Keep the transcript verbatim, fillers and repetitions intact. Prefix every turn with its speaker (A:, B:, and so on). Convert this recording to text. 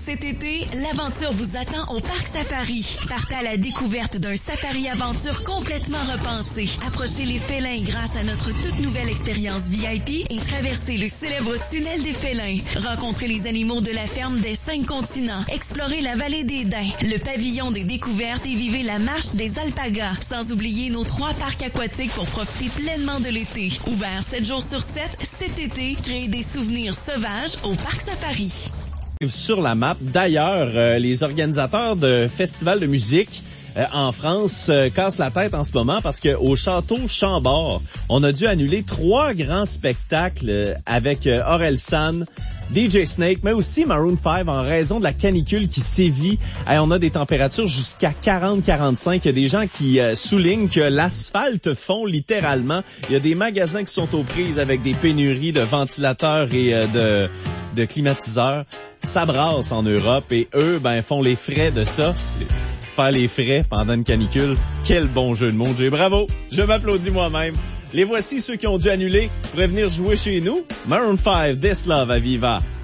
A: Cet été, l'aventure vous attend au Parc Safari. Partez à la découverte d'un safari-aventure complètement repensé. Approchez les félins grâce à notre toute nouvelle expérience V I P et traversez le célèbre tunnel des félins. Rencontrez les animaux de la ferme des cinq continents. Explorez la vallée des Daims, le pavillon des découvertes et vivez la marche des alpagas. Sans oublier nos trois parcs aquatiques pour profiter pleinement de l'été. Ouvert sept jours sur sept, cet été, créez des souvenirs sauvages au Parc Safari.
B: Sur la map. D'ailleurs, euh, les organisateurs de festivals de musique euh, en France euh, cassent la tête en ce moment parce que au Château Chambord, on a dû annuler trois grands spectacles euh, avec euh, Orelsan, D J Snake, mais aussi Maroon five en raison de la canicule qui sévit. Hey, on a des températures jusqu'à quarante à quarante-cinq. Il y a des gens qui euh, soulignent que l'asphalte fond littéralement. Il y a des magasins qui sont aux prises avec des pénuries de ventilateurs et euh, de, de climatiseurs. Ça brasse en Europe et eux, ben, font les frais de ça. Faire les frais pendant une canicule. Quel bon jeu de mots, Jay. Bravo! Je m'applaudis moi-même. Les voici ceux qui ont dû annuler pour venir jouer chez nous. Maroon five, This Love à Viva.